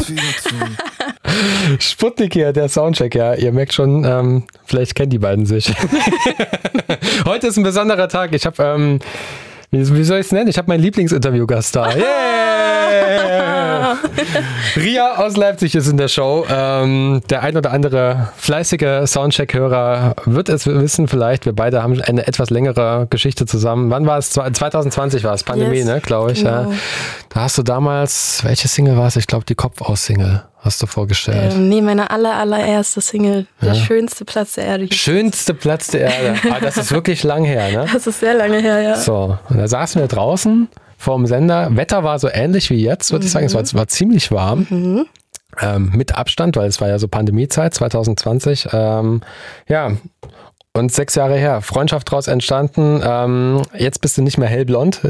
Sputnik hier, der Soundcheck, ja. Ihr merkt schon, vielleicht kennen die beiden sich. Heute ist ein besonderer Tag. Ich habe, wie soll ich es nennen? Ich habe meinen Lieblingsinterviewgast da. Yeah! Ria aus Leipzig ist in der Show. Der ein oder andere fleißige Soundcheck-Hörer wird es wissen vielleicht. Wir beide haben eine etwas längere Geschichte zusammen. Wann war es? 2020 war es, Pandemie, yes, ne, glaube ich. Genau. Ja. Da hast du damals, welche Single war es? Ich glaube, die Kopf-Aus-Single hast du vorgestellt. Nee, meine allererste Single. Der schönste Platz der Erde. Schönste Platz der Erde. Aber das ist wirklich lang her, ne? Das ist sehr lange her, ja. So, und da saßen wir draußen vorm Sender. Wetter war so ähnlich wie jetzt, würde ich sagen. Es war ziemlich warm. Mhm. Mit Abstand, weil es war ja so Pandemiezeit 2020. Ja, und 6 Jahre her. Freundschaft draus entstanden. Jetzt bist du nicht mehr hellblond.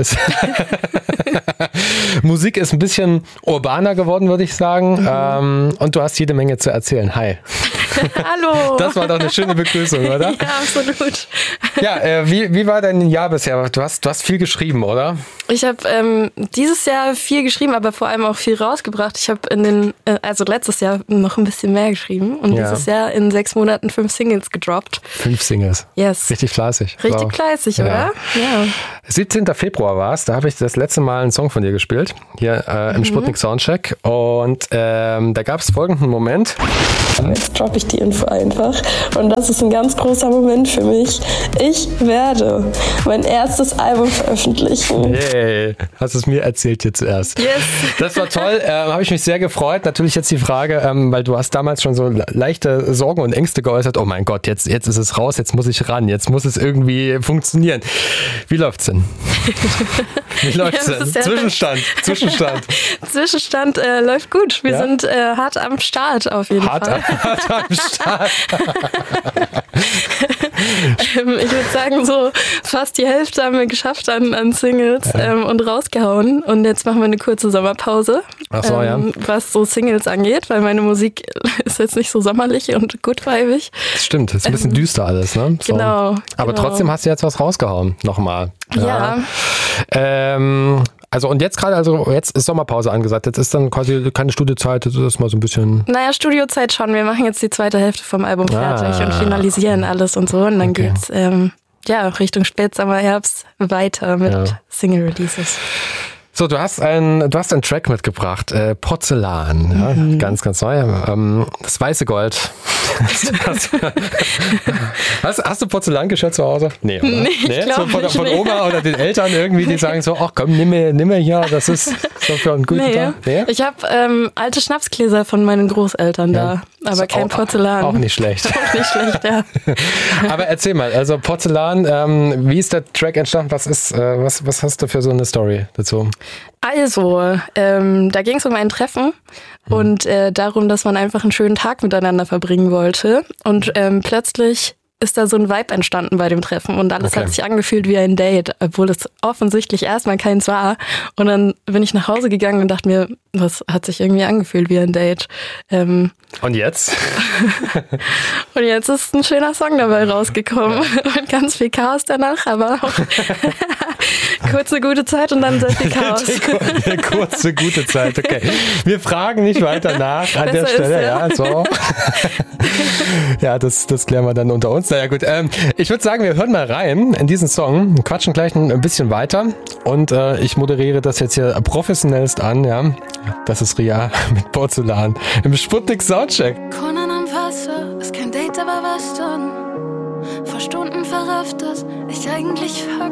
Musik ist ein bisschen urbaner geworden, würde ich sagen. Mhm. Und du hast jede Menge zu erzählen. Hi. Hallo. Das war doch eine schöne Begrüßung, oder? Ja, absolut. Ja, wie war dein Jahr bisher? Du hast viel geschrieben, oder? Ich habe dieses Jahr viel geschrieben, aber vor allem auch viel rausgebracht. Ich habe letztes Jahr noch ein bisschen mehr geschrieben und dieses Jahr in 6 Monaten 5 Singles gedroppt. 5 Singles? Yes. Richtig fleißig. Richtig fleißig, oder? Ja. 17. Februar war es, da habe ich das letzte Mal einen Song von dir gespielt, hier im Sputnik Soundcheck. Und da gab es folgenden Moment. Jetzt droppe ich die Info einfach. Und das ist ein ganz großer Moment für mich. Ich werde mein erstes Album veröffentlichen. Hey, hast es mir erzählt hier zuerst. Yes. Das war toll, habe ich mich sehr gefreut. Natürlich jetzt die Frage, weil du hast damals schon so leichte Sorgen und Ängste geäußert. Oh mein Gott, jetzt ist es raus, jetzt muss ich ran, jetzt muss es irgendwie funktionieren. Wie läuft's denn? Wie läuft's denn? Zwischenstand. Zwischenstand läuft gut. Wir sind hart am Start auf jeden Fall. Hart am Start. Ich würde sagen, so fast die Hälfte haben wir geschafft an Singles und rausgehauen. Und jetzt machen wir eine kurze Sommerpause, ach so, was so Singles angeht, weil meine Musik ist jetzt nicht so sommerlich und goodvibig. Das stimmt, ist ein bisschen düster alles, ne? So. Genau. Aber trotzdem hast du jetzt was rausgehauen, nochmal. Ja. Also und jetzt jetzt ist Sommerpause angesagt. Jetzt ist dann quasi keine Studiozeit, jetzt ist das mal so ein bisschen... Naja, Studiozeit schon. Wir machen jetzt die zweite Hälfte vom Album fertig und finalisieren alles und so. Und dann geht's Richtung Spätsommer, Herbst weiter mit Single-Releases. So, du hast einen Track mitgebracht, Porzellan, ja, ganz, ganz neu. Das weiße Gold. Hast du Porzellangeschirr zu Hause? Nee, oder? Nee, ich glaub so von Oma oder den Eltern irgendwie, die sagen so, ach komm, nimm mir hier, das ist so für einen guten Tag. Nee? Ich habe alte Schnapsgläser von meinen Großeltern da, aber kein Porzellan. Auch nicht schlecht. Auch nicht schlecht, ja. Aber erzähl mal, also Porzellan, wie ist der Track entstanden? Was hast du für so eine Story dazu? Also, da ging es um ein Treffen und darum, dass man einfach einen schönen Tag miteinander verbringen wollte. Und plötzlich ist da so ein Vibe entstanden bei dem Treffen und alles hat sich angefühlt wie ein Date, obwohl es offensichtlich erstmal keins war. Und dann bin ich nach Hause gegangen und dachte mir, das hat sich irgendwie angefühlt wie ein Date. Und jetzt? Und jetzt ist ein schöner Song dabei rausgekommen und ganz viel Chaos danach, aber auch kurze gute Zeit und dann sehr viel Chaos. Eine kurze gute Zeit, okay. Wir fragen nicht weiter nach an der Stelle. Ja, so. Ja, das klären wir dann unter uns. Naja gut, ich würde sagen, wir hören mal rein in diesen Song, quatschen gleich ein bisschen weiter und ich moderiere das jetzt hier professionellst an. Ja, das ist Ria mit Porzellan im Sputnik Soundcheck. Conan am Wasser, ist kein Date, aber was dann? Vor Stunden verrafft, dass ich eigentlich